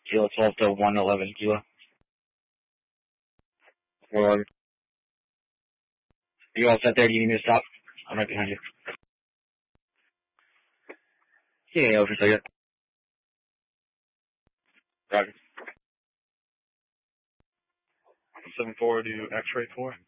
Kilo 12 to 111 kilo. 411. You all set there? Do you need me to stop? I'm right behind you. Yeah, over to you. Roger. 7-4 to X-ray 4.